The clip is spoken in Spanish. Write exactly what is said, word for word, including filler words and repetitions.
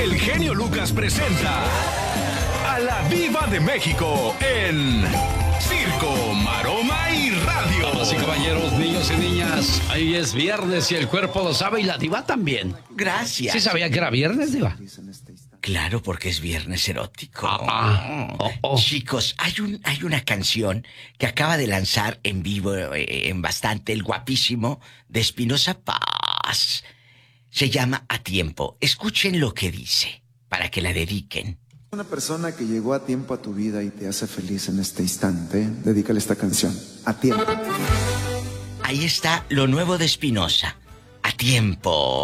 El genio Lucas presenta a la Diva de México en Circo, Maroma y Radio. Damas y caballeros, niños y niñas, hoy es viernes y el cuerpo lo sabe y la Diva también. Gracias. ¿Sí sabía que era viernes, Diva? Claro, porque es viernes erótico. Ah, oh, oh. Chicos, hay un hay una canción que acaba de lanzar en vivo eh, en bastante el guapísimo de Espinosa Paz. Se llama A Tiempo. Escuchen lo que dice para que la dediquen. Una persona que llegó a tiempo a tu vida y te hace feliz en este instante, dedícale esta canción. A tiempo. Ahí está lo nuevo de Espinosa. A Tiempo.